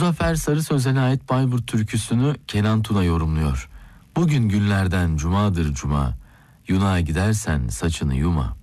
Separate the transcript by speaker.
Speaker 1: Muzaffer Sarı Sözen'e ait Bayburt türküsünü Kenan Tuna yorumluyor. Bugün günlerden cumadır cuma, yunağa gidersen saçını yuma.